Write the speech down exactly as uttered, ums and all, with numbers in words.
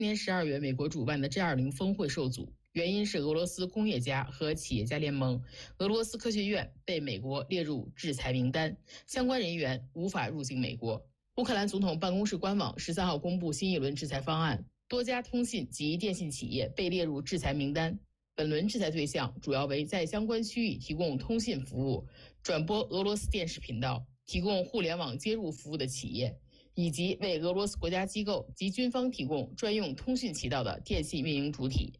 今年十二月，美国主办的 G 二十 峰会受阻，原因是俄罗斯工业家和企业家联盟俄罗斯科学院被美国列入制裁名单，相关人员无法入境美国。乌克兰总统办公室官网十三号公布新一轮制裁方案，多家通信及电信企业被列入制裁名单。本轮制裁对象主要为在相关区域提供通信服务、转播俄罗斯电视频道、提供互联网接入服务的企业，以及为俄罗斯国家机构及军方提供专用通讯渠道的电信运营主体。